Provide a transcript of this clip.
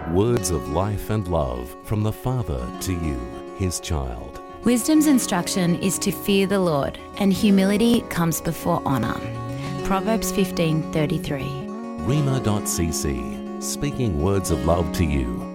Words of life and love from the Father to you, his child. Wisdom's instruction is to fear the Lord, and humility comes before honour. Proverbs 15:33. Rhema.cc, speaking words of love to you.